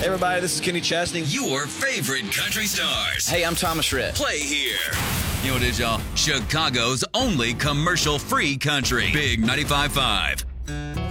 Hey, everybody, this is Kenny Chesney. Your favorite country stars. Hey, I'm Thomas Rhett. Play here. You know what it is, y'all? Chicago's only commercial-free country. Big 95.5.